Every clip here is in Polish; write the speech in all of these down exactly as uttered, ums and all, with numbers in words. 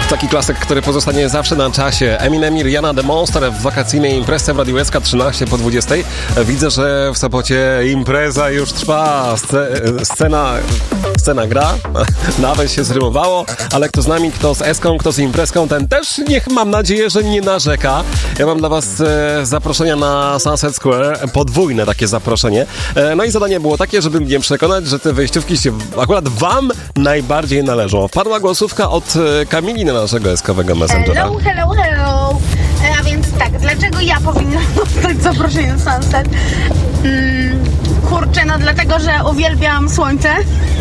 Taki klasyk, który pozostanie zawsze na czasie. Eminem i Rihanna The Monster w wakacyjnej imprezie w Radiu S K trzynaście po dwudziestej. Widzę, że w Sopocie impreza już trwa. Sce- scena, scena gra. Nawet się zrymowało, ale kto z nami, kto z Eską, kto z imprezką, ten też niech, mam nadzieję, że nie narzeka. Ja mam dla was e, zaproszenia na Sunset Square. Podwójne takie zaproszenie. E, no i zadanie było takie, żeby mnie przekonać, że te wejściówki się akurat wam najbardziej należą. Wpadła głosówka od e, Kamili na naszego eskowego messengera. Hello, hello, hello. A więc tak, dlaczego ja powinnam dostać zaproszenie na Sunset? Hmm, kurczę, no dlatego, że uwielbiam słońce.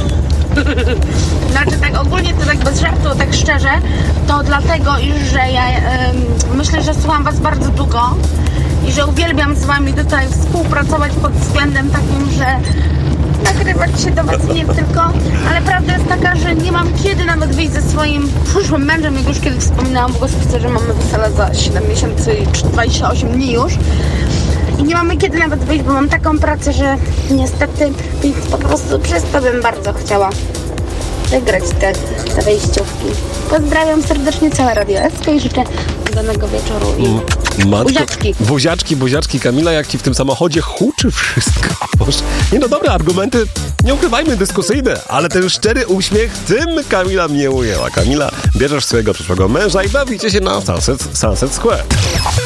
Znaczy tak ogólnie, to tak bez żartu, tak szczerze, to dlatego, iż że ja ym, myślę, że słucham was bardzo długo i że uwielbiam z wami tutaj współpracować pod względem takim, że nagrywać się do was nie tylko, ale prawda jest taka, że nie mam kiedy nawet wyjść ze swoim przyszłym mężem, jak już kiedyś wspominałam, bo go spisać, że mamy wesele za siedem miesięcy i dwadzieścia osiem dni już. I nie mamy kiedy nawet wyjść, bo mam taką pracę, że niestety, więc po prostu przez to bym bardzo chciała wygrać te, te wejściówki. Pozdrawiam serdecznie całe Radio S K i życzę udanego wieczoru i Matko, buziaczki. Buziaczki, buziaczki. Kamila, jak ci w tym samochodzie huczy wszystko. Boż, nie no dobre argumenty, nie ukrywajmy, dyskusyjne, ale ten szczery uśmiech, tym Kamila mnie ujęła. Kamila, bierzesz swojego przyszłego męża i bawicie się na Sunset, Sunset Square.